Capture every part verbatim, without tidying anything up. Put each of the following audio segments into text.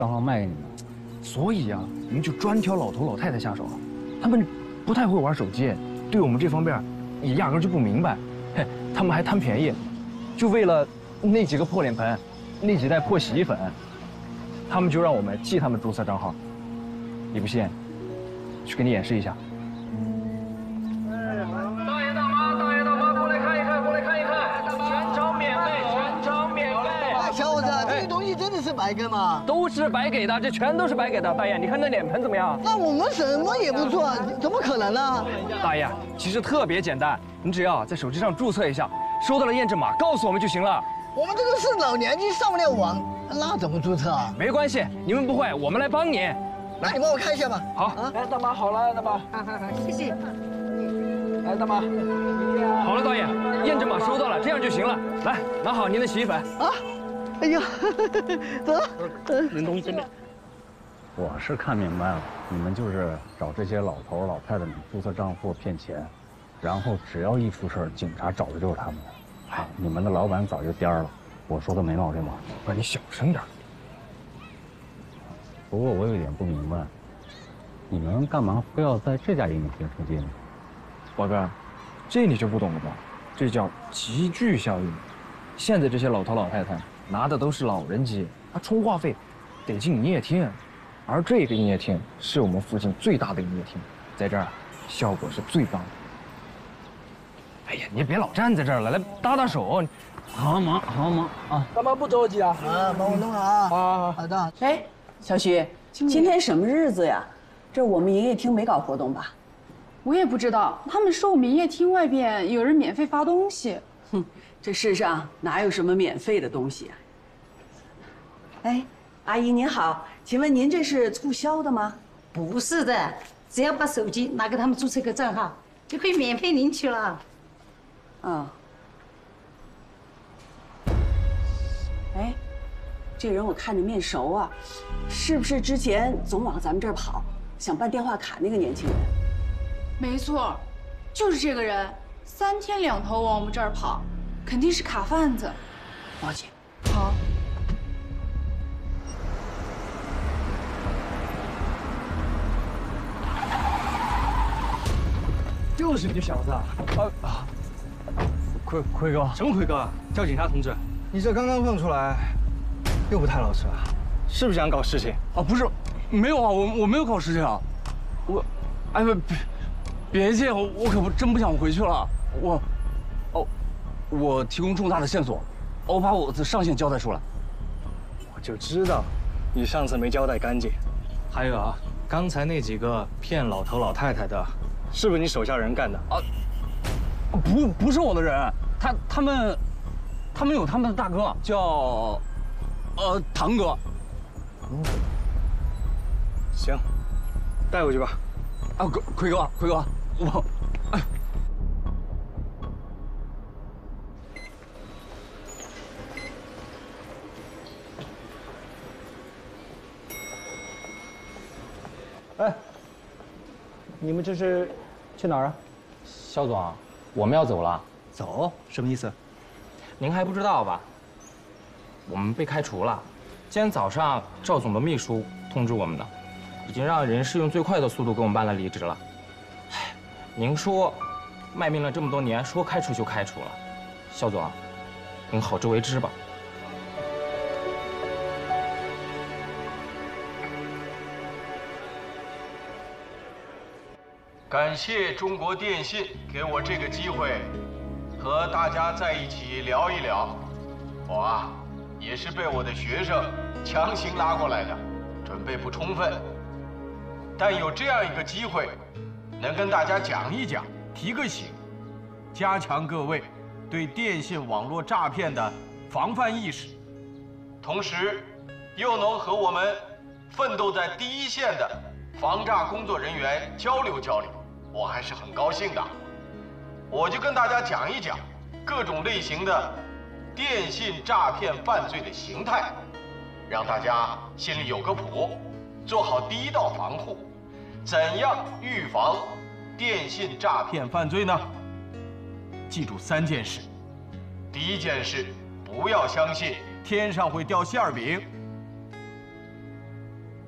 账号卖给你们， 所以啊，我们就专挑老头老太太下手啊。他们不太会玩手机，对我们这方面也压根就不明白，嘿，他们还贪便宜，就为了那几个破脸盆，那几袋破洗衣粉，他们就让我们替他们注册账号。你不信，去给你演示一下。 白给吗？ 都是白给的，这全都是白给的。大爷，你看那脸盆怎么样？ 那我们什么也不做，怎么可能呢？ 大爷，其实特别简单，你只要在手机上注册一下，收到了验证码，告诉我们就行了。 我们这个是老年机，上不了网，那怎么注册啊？ 没关系，你们不会，我们来帮你。 那你帮我看一下吧。 好，啊， 来，大妈好了，大妈， 好好好，谢谢。 来，大妈， 好了，导演，验证码收到了，这样就行了。来，拿好您的洗衣粉。啊。 哎呀，走， 拎东西这边。我是看明白了，你们就是找这些老头老太太们注册账户骗钱，然后只要一出事儿，警察找的就是他们。哎，你们的老板早就颠了，我说的没毛病吧？ 不是你小声点。 不过我有点不明白，你们干嘛非要在这家营业厅出镜呢？ 宝贝儿，这你就不懂了吧？这叫集聚效应。现在这些老头老太太。 拿的都是老人机，他充话费得进营业厅，而这个营业厅是我们附近最大的营业厅，在这儿效果是最棒的。哎呀，你别老站在这儿了，来搭搭手。 好忙，好忙啊！ 大妈不着急啊， 啊，帮我弄了啊。 啊， 好的。 哎，小徐，今天什么日子呀？这我们营业厅没搞活动吧？ 我也不知道，他们说我们营业厅外边有人免费发东西。 哼，这世上哪有什么免费的东西啊？ 哎，阿姨您好，请问您这是促销的吗？ 不是的，只要把手机拿给他们注册个账号，就可以免费领取了。 嗯。哎，这人我看着面熟啊，是不是之前总往咱们这儿跑，想办电话卡那个年轻人？ 没错，就是这个人，三天两头往我们这儿跑，肯定是卡贩子。 报警。 好。 就是你这小子啊！啊， 奎奎哥， 什么奎哥？叫警察同志！你这刚刚放出来，又不太老实了，是不是想搞事情？ 啊，不是，没有啊，我我没有搞事情啊，我，哎不别别介，我我可不真不想回去了，我，哦，我提供重大的线索，我把我的上线交代出来。 我就知道，你上次没交代干净。还有啊，刚才那几个骗老头老太太的。 是不是你手下人干的啊？ 不，不是我的人，他他们，他们有他们的大哥，叫，呃，唐哥。 嗯，行，带回去吧。 啊，奎奎哥，奎哥，我，哎。 哎，你们这是？ 去哪儿啊， 肖总？我们要走了。 走？什么意思？ 您还不知道吧？我们被开除了。今天早上赵总的秘书通知我们的，已经让人事用最快的速度给我们办了离职了。唉，您说，卖命了这么多年，说开除就开除了。肖总，您好自为之吧。 感谢中国电信给我这个机会，和大家在一起聊一聊。我啊，也是被我的学生强行拉过来的，准备不充分。但有这样一个机会，能跟大家讲一讲，提个醒，加强各位对电信网络诈骗的防范意识，同时又能和我们奋斗在第一线的防诈工作人员交流交流。 我还是很高兴的，我就跟大家讲一讲各种类型的电信诈骗犯罪的形态，让大家心里有个谱，做好第一道防护。怎样预防电信诈骗犯罪呢？记住三件事。第一件事，不要相信天上会掉馅儿饼。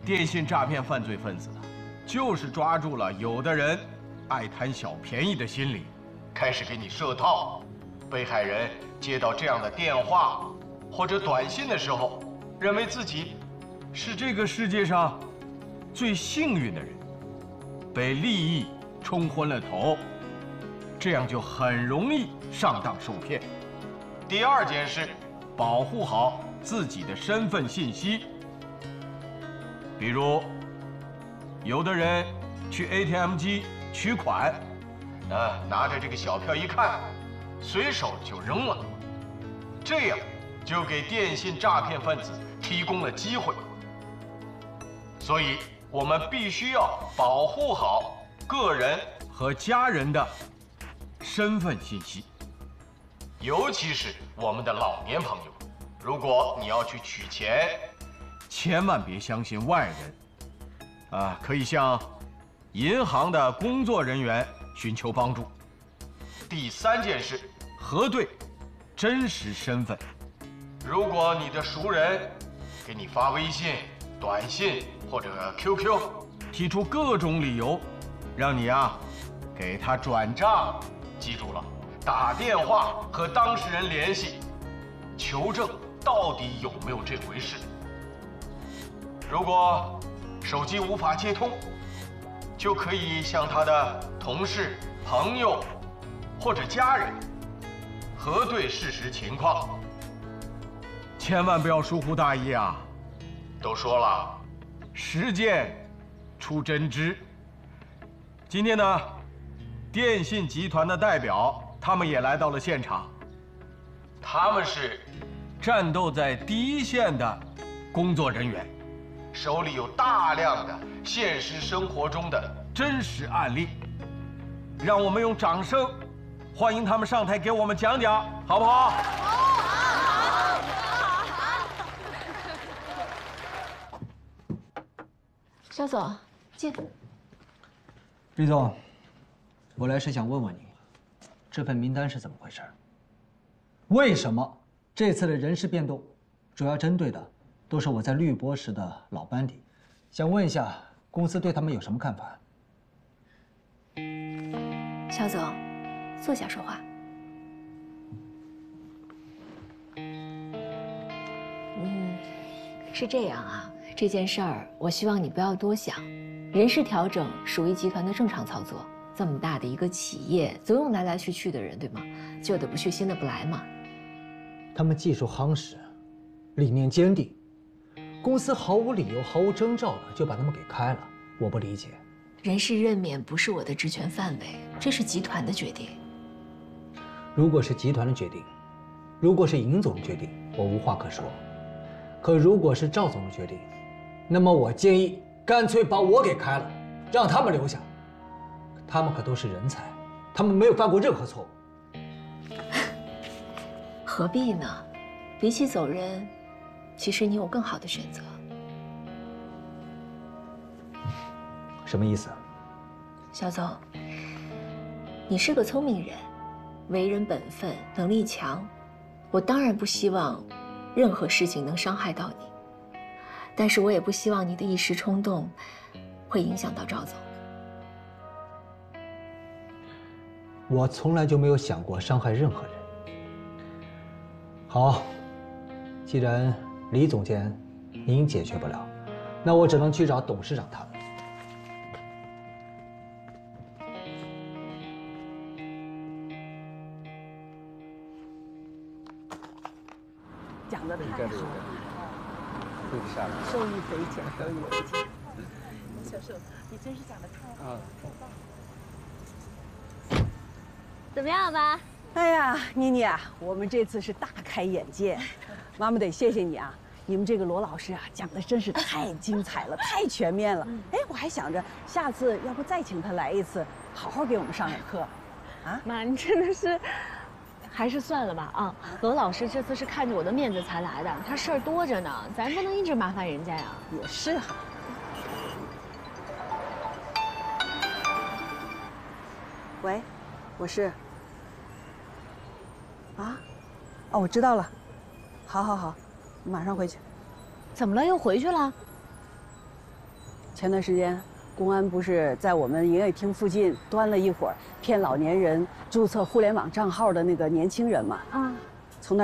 电信诈骗犯罪分子，就是抓住了有的人爱贪小便宜的心理，开始给你设套。被害人接到这样的电话或者短信的时候，认为自己是这个世界上最幸运的人，被利益冲昏了头，这样就很容易上当受骗。第二件事，保护好自己的身份信息。比如，有的人去 A T M 机取款，啊，拿着这个小票一看，随手就扔了，这样就给电信诈骗分子提供了机会。所以，我们必须要保护好个人和家人的身份信息，尤其是我们的老年朋友。如果你要去取钱，千万别相信外人，啊，可以向银行的工作人员寻求帮助。第三件事，核对真实身份。如果你的熟人给你发微信、短信或者 Q Q， 提出各种理由，让你啊给他转账，记住了，打电话和当事人联系，求证到底有没有这回事。如果手机无法接通，就可以向他的同事、朋友或者家人核对事实情况，千万不要疏忽大意啊！都说了，实践出真知。今天呢，电信集团的代表他们也来到了现场，他们是战斗在第一线的工作人员，手里有大量的现实生活中的真实案例，让我们用掌声欢迎他们上台给我们讲讲，好不好？ 肖总，进。 李总，我来是想问问你，这份名单是怎么回事？为什么这次的人事变动，主要针对的都是我在绿波时的老班底？想问一下，公司对他们有什么看法？ 肖总，坐下说话。嗯，是这样啊，这件事儿我希望你不要多想，人事调整属于集团的正常操作。这么大的一个企业，总有来来去去的人，对吗？旧的不去，新的不来嘛。 他们技术夯实，理念坚定，公司毫无理由、毫无征兆的就把他们给开了，我不理解。 人事任免不是我的职权范围，这是集团的决定。 如果是集团的决定，如果是尹总的决定，我无话可说。可如果是赵总的决定，那么我建议干脆把我给开了，让他们留下。他们可都是人才，他们没有犯过任何错误。 何必呢？比起走人，其实你有更好的选择。 什么意思？ 肖总，你是个聪明人，为人本分，能力强。我当然不希望任何事情能伤害到你，但是我也不希望你的一时冲动会影响到赵总。 我从来就没有想过伤害任何人。好，既然李总监您解决不了，那我只能去找董事长他们。 讲的太好了， 跪下来， 受益匪浅，受益匪浅。小寿，你真是讲的太好了。 怎么样吧？ 哎呀，妮妮啊，我们这次是大开眼界，妈妈得谢谢你啊！你们这个罗老师啊，讲的真是太精彩了，太全面了。哎，我还想着下次要不再请他来一次，好好给我们上点课。啊， 妈，你真的是，还是算了吧啊！罗老师这次是看着我的面子才来的，他事儿多着呢，咱不能一直麻烦人家呀。 也是哈。喂，我是。啊，哦，我知道了，好，好，好，马上回去。 怎么了？又回去了？ 前段时间，公安不是在我们营业厅附近端了一伙骗老年人注册互联网账号的那个年轻人吗？ 啊。